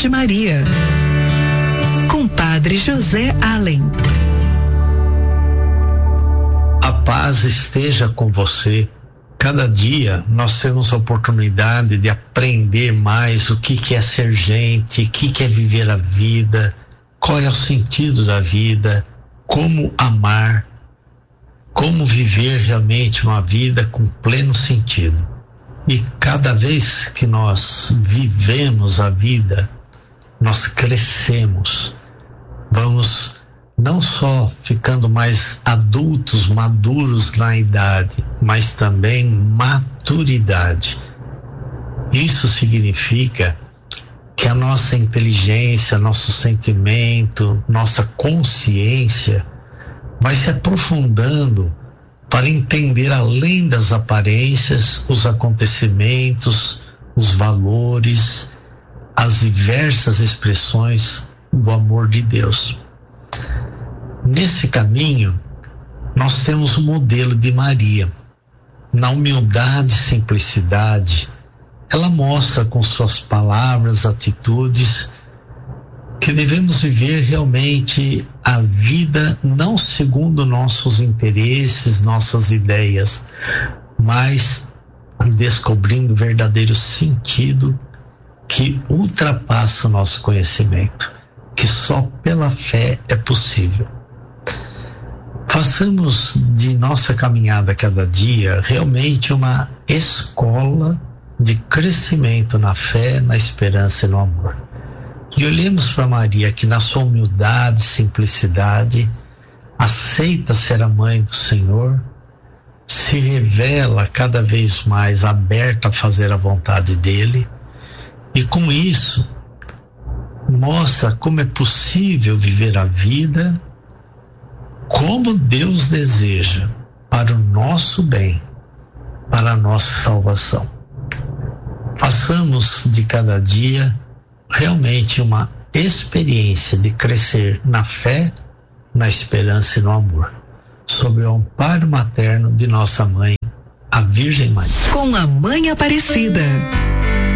de Maria, com Padre José Allen. A paz esteja com você. Cada dia nós temos a oportunidade de aprender mais o que é ser gente, o que é viver a vida, qual é o sentido da vida, como amar, como viver realmente uma vida com pleno sentido. E cada vez que nós vivemos a vida, nós crescemos, vamos não só ficando mais adultos, maduros na idade, mas também maturidade. Isso significa que a nossa inteligência, nosso sentimento, nossa consciência vai se aprofundando para entender além das aparências, os acontecimentos, os valores, as diversas expressões do amor de Deus. Nesse caminho, nós temos o modelo de Maria. Na humildade e simplicidade, ela mostra com suas palavras, atitudes, que devemos viver realmente a vida não segundo nossos interesses, nossas ideias, mas descobrindo o verdadeiro sentido que ultrapassa o nosso conhecimento, que só pela fé é possível. Façamos de nossa caminhada cada dia realmente uma escola de crescimento na fé, na esperança e no amor. E olhemos para Maria, que na sua humildade e simplicidade aceita ser a mãe do Senhor, se revela cada vez mais aberta a fazer a vontade dele, e com isso mostra como é possível viver a vida como Deus deseja, para o nosso bem, para a nossa salvação. Façamos de cada dia realmente uma experiência de crescer na fé, na esperança e no amor, sob o amparo materno de nossa mãe, a Virgem Maria. Com a Mãe Aparecida,